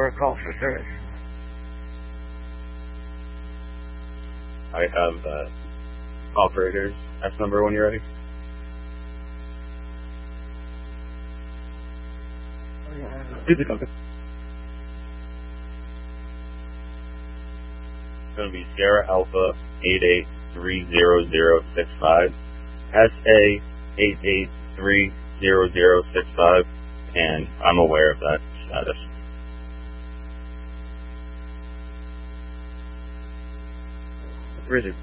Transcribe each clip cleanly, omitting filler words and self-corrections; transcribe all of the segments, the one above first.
for a call for service. I have operator's S number when you're ready. It's going to be Sierra Alpha 88300065, SA 88300065, and I'm aware of that status. Rigid.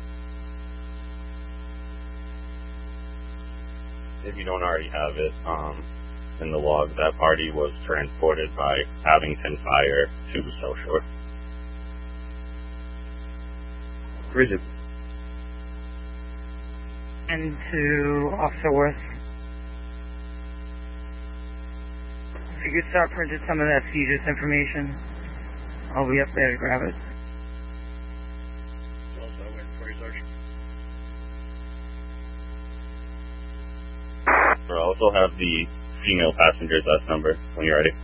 If you don't already have it in the log, that party was transported by Abington Fire to South Shore. Rigid. And to Officer Worth. If you could start printing some of that CJIS information, I'll be up there to grab it. I also have the female passenger's S number when you're ready.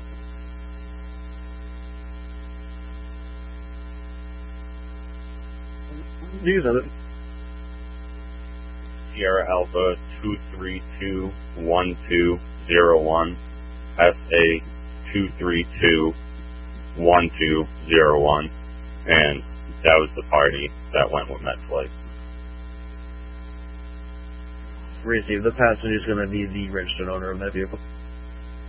You have it. Sierra Alpha 2321201, SA 2321201, and that was the party that went with MedFlight. Receive. The passenger is going to be the registered owner of that vehicle.